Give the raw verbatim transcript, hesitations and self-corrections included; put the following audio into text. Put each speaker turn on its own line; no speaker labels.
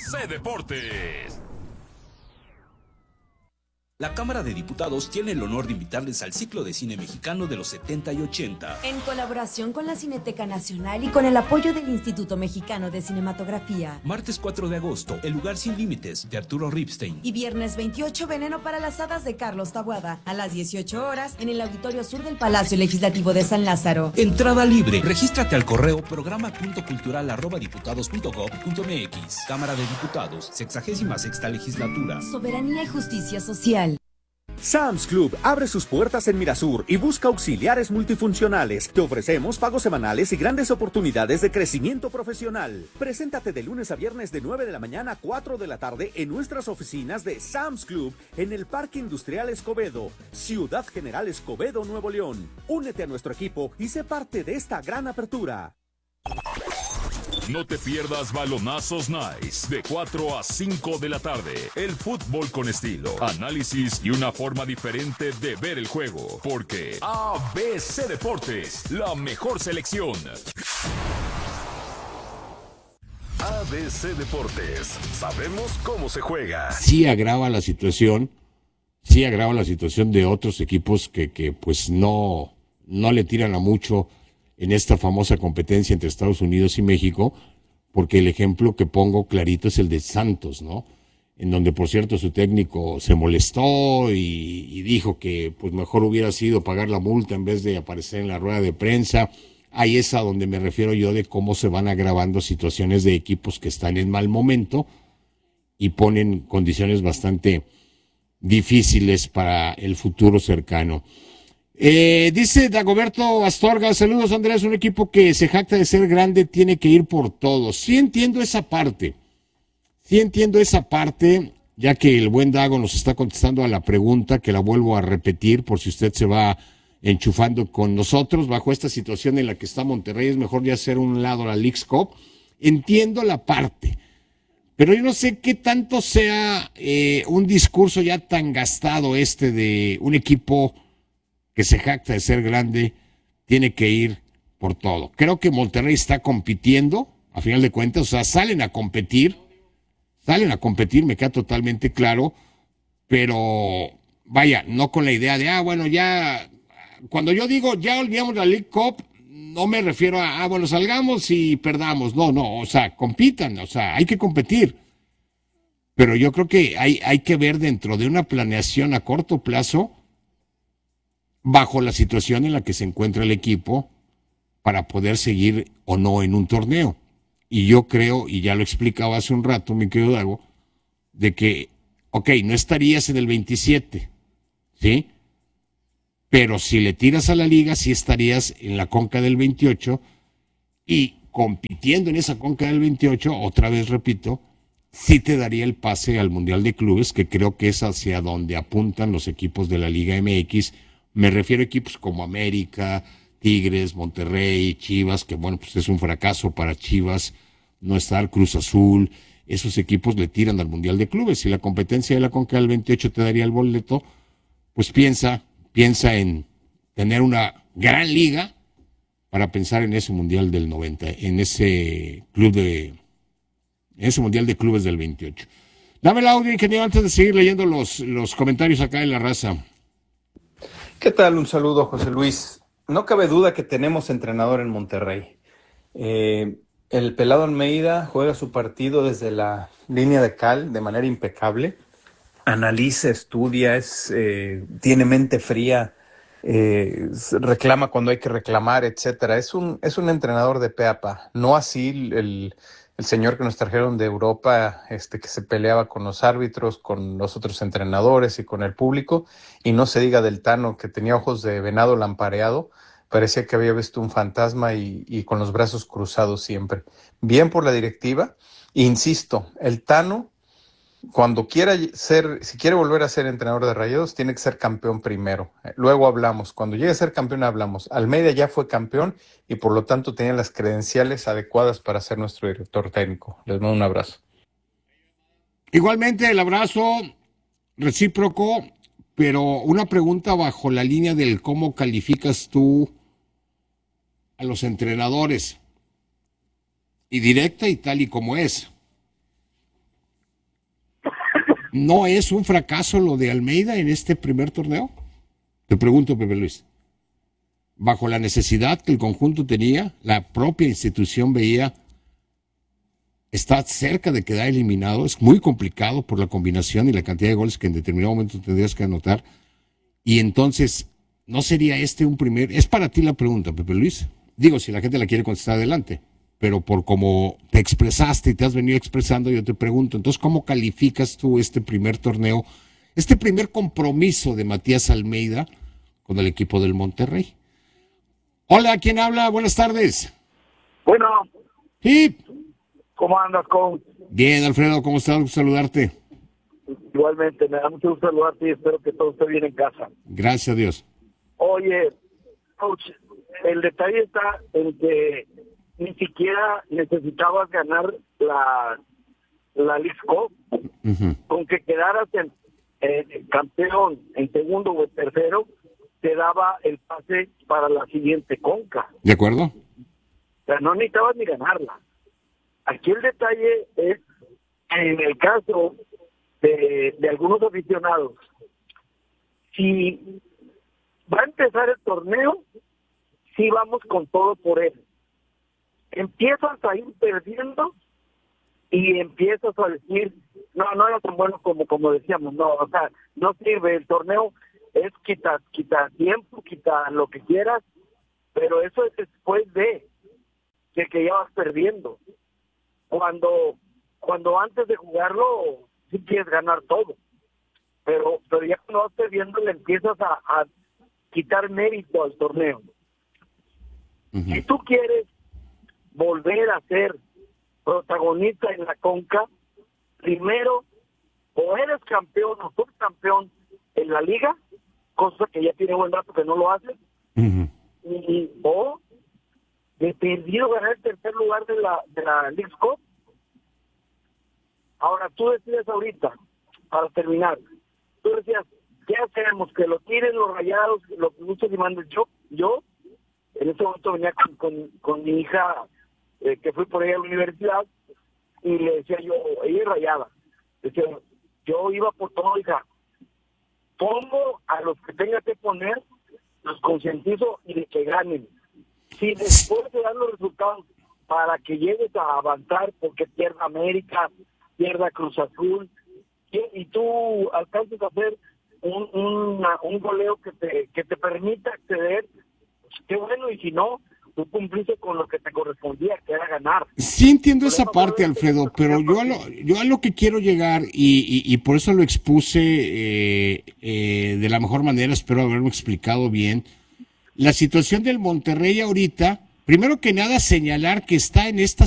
C Deportes.
La Cámara de Diputados tiene el honor de invitarles al ciclo de cine mexicano de los setenta y ochenta.
En colaboración con la Cineteca Nacional y con el apoyo del Instituto Mexicano de Cinematografía.
Martes cuatro de agosto, El lugar sin límites, de Arturo Ripstein.
Y viernes veintiocho, Veneno para las hadas, de Carlos Taboada. A las dieciocho horas, en el Auditorio Sur del Palacio Legislativo de San Lázaro.
Entrada libre. Regístrate al correo programa punto cultural arroba diputados punto gob punto mx. Cámara de Diputados, sexagésima sexta legislatura.
Soberanía y justicia social.
Sam's Club abre sus puertas en Mirasur y busca auxiliares multifuncionales. Te ofrecemos pagos semanales y grandes oportunidades de crecimiento profesional. Preséntate de lunes a viernes de nueve de la mañana a cuatro de la tarde en nuestras oficinas de Sam's Club en el Parque Industrial Escobedo, Ciudad General Escobedo, Nuevo León. Únete a nuestro equipo y sé parte de esta gran apertura.
No te pierdas Balonazos Nice de cuatro a cinco de la tarde. El fútbol con estilo, análisis y una forma diferente de ver el juego. Porque A B C Deportes, la mejor selección. A B C Deportes, sabemos cómo se juega.
Sí agrava la situación, sí agrava la situación de otros equipos que, que pues no, no le tiran a mucho en esta famosa competencia entre Estados Unidos y México, porque el ejemplo que pongo clarito es el de Santos, ¿no? En donde, por cierto, su técnico se molestó y, y dijo que pues mejor hubiera sido pagar la multa en vez de aparecer en la rueda de prensa. Ahí es a donde me refiero yo de cómo se van agravando situaciones de equipos que están en mal momento y ponen condiciones bastante difíciles para el futuro cercano. Eh, dice Dagoberto Astorga, saludos Andrés, un equipo que se jacta de ser grande tiene que ir por todo. Sí entiendo esa parte, sí entiendo esa parte, ya que el buen Dago nos está contestando a la pregunta, que la vuelvo a repetir por si usted se va enchufando con nosotros. Bajo esta situación en la que está Monterrey, es mejor ya hacer un lado la Leagues Cup. Entiendo la parte, pero yo no sé qué tanto sea eh, un discurso ya tan gastado este de un equipo que se jacta de ser grande, tiene que ir por todo. Creo que Monterrey está compitiendo, a final de cuentas, o sea, salen a competir, salen a competir, me queda totalmente claro, pero vaya, no con la idea de, ah, bueno, ya, cuando yo digo, ya olvidamos la League Cup, no me refiero a, ah, bueno, salgamos y perdamos, no, no, o sea, compitan, o sea, hay que competir. Pero yo creo que hay, hay que ver dentro de una planeación a corto plazo, bajo la situación en la que se encuentra el equipo, para poder seguir o no en un torneo. Y yo creo, y ya lo explicaba hace un rato, mi querido Dago, de que, ok, no estarías en el veintisiete, ¿sí? Pero si le tiras a la liga, sí estarías en la Conca del veintiocho, y compitiendo en esa Conca del veintiocho, otra vez repito, sí te daría el pase al Mundial de Clubes, que creo que es hacia donde apuntan los equipos de la Liga M X. Me refiero a equipos como América, Tigres, Monterrey, Chivas, que bueno, pues es un fracaso para Chivas no estar, Cruz Azul. Esos equipos le tiran al Mundial de Clubes. Si la competencia de la Conca del veintiocho te daría el boleto, pues piensa, piensa en tener una gran liga para pensar en ese Mundial del noventa, en ese club de, en ese Mundial de Clubes del veintiocho. Dame el audio, ingeniero, antes de seguir leyendo los, los comentarios acá en La Raza.
¿Qué tal? Un saludo, José Luis. No cabe duda que tenemos entrenador en Monterrey. Eh, el Pelado Almeida juega su partido desde la línea de cal de manera impecable. Analiza, estudia, es, eh, tiene mente fría, eh, reclama cuando hay que reclamar, etcétera. Es un, es un entrenador de pe a pa. No así el, el señor que nos trajeron de Europa, este, que se peleaba con los árbitros, con los otros entrenadores y con el público. Y no se diga del Tano, que tenía ojos de venado lampareado. Parecía que había visto un fantasma y, y con los brazos cruzados siempre. Bien por la directiva. Insisto, el Tano, cuando quiera ser, si quiere volver a ser entrenador de Rayados, tiene que ser campeón primero. Luego hablamos. Cuando llegue a ser campeón hablamos. Almeida ya fue campeón y por lo tanto tenía las credenciales adecuadas para ser nuestro director técnico. Les mando un abrazo.
Igualmente el abrazo recíproco, pero una pregunta bajo la línea del cómo calificas tú a los entrenadores, y directa y tal y como es. ¿No es un fracaso lo de Almeida en este primer torneo? Te pregunto, Pepe Luis. Bajo la necesidad que el conjunto tenía, la propia institución veía, está cerca de quedar eliminado, es muy complicado por la combinación y la cantidad de goles que en determinado momento tendrías que anotar, y entonces, ¿no sería este un primer? Es para ti la pregunta, Pepe Luis. Digo, si la gente la quiere contestar, adelante, pero por como te expresaste y te has venido expresando, yo te pregunto, entonces, ¿cómo calificas tú este primer torneo, este primer compromiso de Matías Almeida con el equipo del Monterrey? Hola, ¿quién habla? Buenas tardes.
Bueno.
Sí.
¿Cómo andas, con?
Bien, Alfredo, ¿cómo estás? Gusto saludarte.
Igualmente, me da mucho gusto saludarte y espero que todo esté bien en casa.
Gracias a Dios.
Oye, coach, el detalle está en que ni siquiera necesitabas ganar la, la League Cup. Uh-huh. Con que quedaras en eh, campeón en segundo o en tercero, te daba el pase para la siguiente Conca.
¿De acuerdo?
O sea, no necesitabas ni ganarla. Aquí el detalle es, en el caso de, de algunos aficionados, si va a empezar el torneo, sí vamos con todo por él. Empiezas a ir perdiendo y empiezas a decir, no, no era tan bueno como, como decíamos, no, o sea, no sirve el torneo. Es quitar quita tiempo, quita lo que quieras, pero eso es después de, de que ya vas perdiendo. Cuando cuando antes de jugarlo, sí quieres ganar todo, pero pero ya cuando vas perdiendo le empiezas a, a quitar mérito al torneo. Uh-huh. Si tú quieres volver a ser protagonista en la Conca, primero o eres campeón o subcampeón en la liga, cosa que ya tiene buen rato que no lo hace, uh-huh. y o de perdido ganar el tercer lugar de la de la League Cup. Ahora tú decides ahorita, para terminar, tú decías, ¿qué hacemos? Que lo tiren los Rayados, lo que muchos demandan. Yo, yo, en ese momento venía con, con, con mi hija, eh, que fui por ella a la universidad, y le decía yo, ella es Rayada, decía, yo iba por todo, hija, pongo a los que tenga que poner, los concientizo y de que ganen. Si después de dar los resultados para que llegues a avanzar, porque pierda América, pierda Cruz Azul, y, y tú alcances a hacer un, una, un goleo que te, que te permita acceder, qué bueno, y si no, tú cumpliste con lo que te correspondía, que era ganar.
Sí entiendo esa parte, Alfredo, pero yo a lo, yo a lo que quiero llegar, y, y, y por eso lo expuse eh, eh, de la mejor manera, espero haberme explicado bien, la situación del Monterrey ahorita, primero que nada señalar que está en esta